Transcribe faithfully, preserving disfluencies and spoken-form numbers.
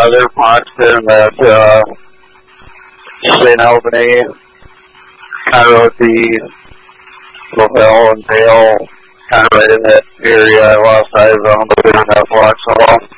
Uh, they're Poxton at uh, Saint Albany, kind of at the Lavelle and Dale, kind of right in that area. I lost eyes on them, but they're in that block so long.